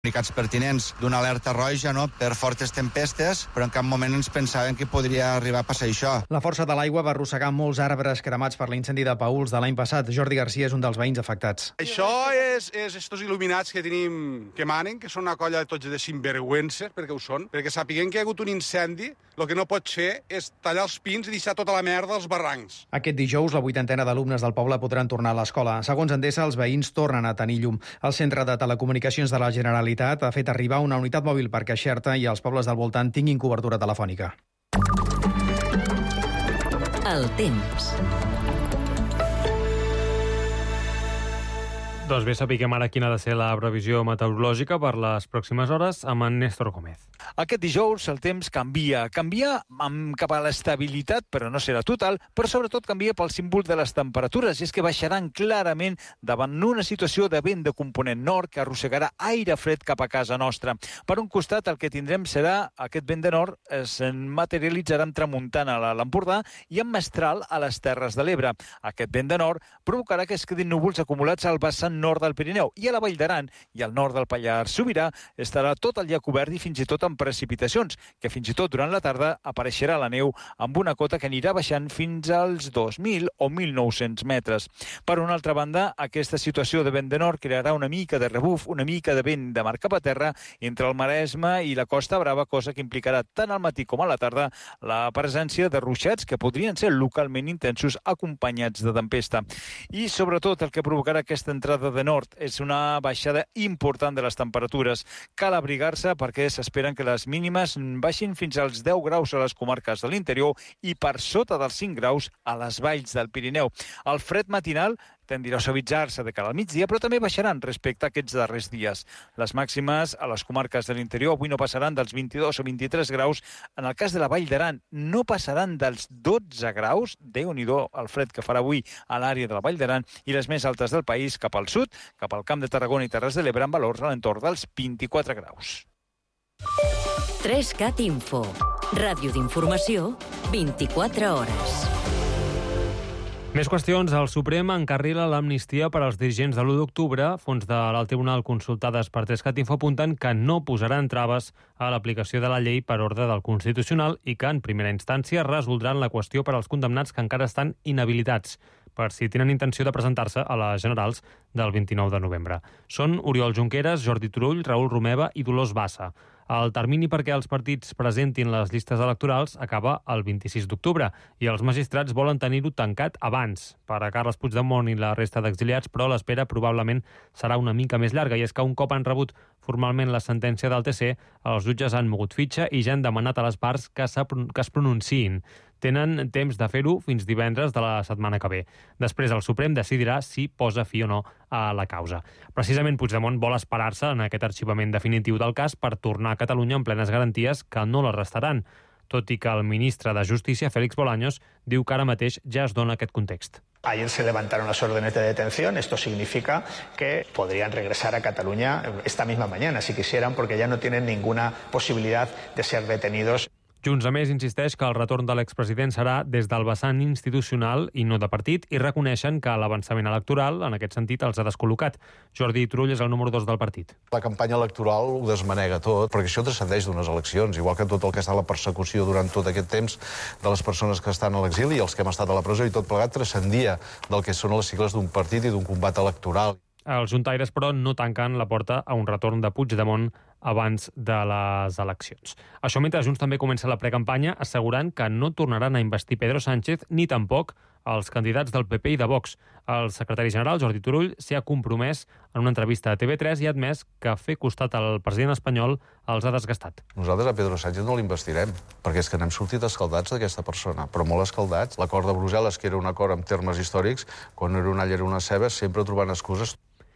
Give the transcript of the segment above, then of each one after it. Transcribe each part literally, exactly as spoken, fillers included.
comunicats pertinents d'una alerta roja, no?, per fortes tempestes, però en cap moment ens pensàvem que podria arribar a passar això. La força de l'aigua va arrossegar molts arbres cremats per l'incendi de Paüls de l'any passat. Jordi Garcia és un dels veïns afectats. Això és, és estos il·luminats que tenim que manen, que són una colla de tots de sinvergüences, perquè ho són, perquè sapiguem que hi ha hagut un incendi, el que no pot fer és tallar els pins i deixar tota la merda als barrancs. Aquest dijous, la vuitantena d'alumnes del poble podran tornar a l'escola. Segons Endesa, els veïns tornen a tenir llum. El Centre de Telecomunicacions de la Generalitat ha fet arribar una unitat mòbil perquè Xerta i els pobles del voltant tinguin cobertura telefònica. El temps. Doncs bé, sapiguem ara quina ha de ser la previsió meteorològica per les pròximes hores amb en Néstor Gómez. Aquest dijous el temps canvia. Canvia amb, cap a l'estabilitat, però no serà total, però sobretot canvia pel símbol de les temperatures, i és que baixaran clarament davant una situació de vent de component nord que arrossegarà aire fred cap a casa nostra. Per un costat, el que tindrem serà aquest vent de nord es materialitzarà amb tramuntana a l'Empordà i amb mestral a les Terres de l'Ebre. Aquest vent de nord provocarà que es quedin núvols acumulats al vessant nord del Pirineu, i a la Vall d'Aran i al nord del Pallars Sobirà estarà tot el dia cobert i fins i tot amb precipitacions, que fins i tot durant la tarda apareixerà la neu amb una cota que anirà baixant fins als dos mil o mil nou-cents metres. Per una altra banda, aquesta situació de vent de nord crearà una mica de rebuf, una mica de vent de mar cap a terra entre el Maresme i la Costa Brava, cosa que implicarà tant al matí com a la tarda la presència de ruixats que podrien ser localment intensos acompanyats de tempesta. I sobretot el que provocarà aquesta entrada de nord és una baixada important de les temperatures. Cal abrigar-se perquè s'esperen que les mínimes baixin fins als deu graus a les comarques de l'interior i per sota dels cinc graus a les valls del Pirineu. El fred matinal tendirà a suavitzar-se de cara al migdia, però també baixaran respecte a aquests darrers dies. Les màximes a les comarques de l'interior avui no passaran dels vint-i-dos o vint-i-tres graus. En el cas de la Vall d'Aran no passaran dels dotze graus. Déu-n'hi-do el fred que farà avui a l'àrea de la Vall d'Aran, i les més altes del país cap al sud, cap al Camp de Tarragona i Terres de l'Ebre, amb valors a l'entorn dels vint-i-quatre graus. tres cat Info. Ràdio d'informació, vint-i-quatre hores. Més qüestions. El Suprem encarrila l'amnistia per als dirigents de l'u d'octubre. Fons de l'Alt Tribunal consultades per tres cat Info apunten que no posaran traves a l'aplicació de la llei per ordre del Constitucional i que, en primera instància, resoldran la qüestió per als condemnats que encara estan inhabilitats, per si tenen intenció de presentar-se a les generals del vint-i-nou de novembre. Són Oriol Junqueras, Jordi Turull, Raül Romeva i Dolors Bassa. El termini perquè els partits presentin les llistes electorals acaba el vint-i-sis d'octubre i els magistrats volen tenir-ho tancat abans per a Carles Puigdemont i la resta d'exiliats, però l'espera probablement serà una mica més llarga, i és que un cop han rebut formalment la sentència del T C, els jutges han mogut fitxa i ja han demanat a les parts que, que es pronunciïn. Tenen temps de fer-ho fins divendres de la setmana que ve. Després el Suprem decidirà si posa fi o no a la causa. Precisament Puigdemont vol esperar-se en aquest arxivament definitiu del cas per tornar a Catalunya amb plenes garanties que no la restaran, tot i que el ministre de Justícia, Félix Bolaños, diu que ara mateix ja es dona aquest context. Ayer se levantaron las órdenes de detención. Esto significa que podrían regresar a Cataluña esta misma mañana, si quisieran, porque ya no tienen ninguna posibilidad de ser detenidos. Junts, a més, insisteix que el retorn de l'expresident serà des del vessant institucional i no de partit, i reconeixen que l'avançament electoral, en aquest sentit, els ha descol·locat. Jordi Turull és el número dos del partit. La campanya electoral ho desmanega tot, perquè això transcendeix d'unes eleccions, igual que tot el que està a la persecució durant tot aquest temps de les persones que estan a l'exili i els que hem estat a la presó, i tot plegat transcendia del que són les sigles d'un partit i d'un combat electoral. Els juntaires, però, no tanquen la porta a un retorn de Puigdemont abans de les eleccions. Això mentre Junts també comença la precampanya assegurant que no tornaran a investir Pedro Sánchez ni tampoc els candidats del P P i de Vox. El secretari general, Jordi Turull, s'hi ha compromès en una entrevista a T V tres i ha admès que fer costat al president espanyol els ha desgastat. Nosaltres a Pedro Sánchez no l'investirem, perquè és que n'hem sortit escaldats d'aquesta persona, però molt escaldats. L'acord de Brussel·les, que era un acord en termes històrics, quan era una all era una ceba, sempre trobant excuses.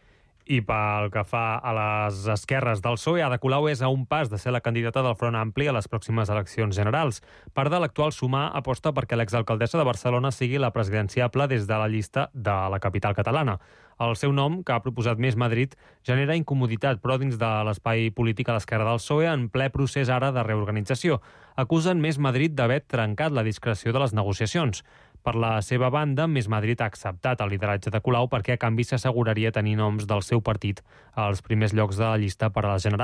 I pel que fa a les esquerres del P S O E, Ada Colau és a un pas de ser la candidata del Front Ampli a les pròximes eleccions generals. Part de l'actual Sumar aposta perquè l'exalcaldessa de Barcelona sigui la presidenciable des de la llista de la capital catalana. El seu nom, que ha proposat Més Madrid, genera incomoditat, però dins de l'espai polític a l'esquerra del P S O E, en ple procés ara de reorganització. Acusen Més Madrid d'haver trencat la discreció de les negociacions. Per la seva banda, Més Madrid ha acceptat el lideratge de Colau perquè a canvi s'asseguraria tenir noms del seu partit als primers llocs de la llista per a les generals.